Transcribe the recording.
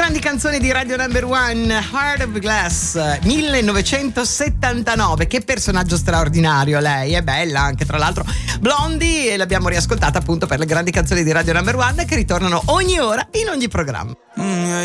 grandi canzoni di Radio Number One. Heart of Glass 1979. Che personaggio straordinario lei, è bella anche tra l'altro. Blondie, e l'abbiamo riascoltata appunto per le grandi canzoni di Radio Number One che ritornano ogni ora in ogni programma.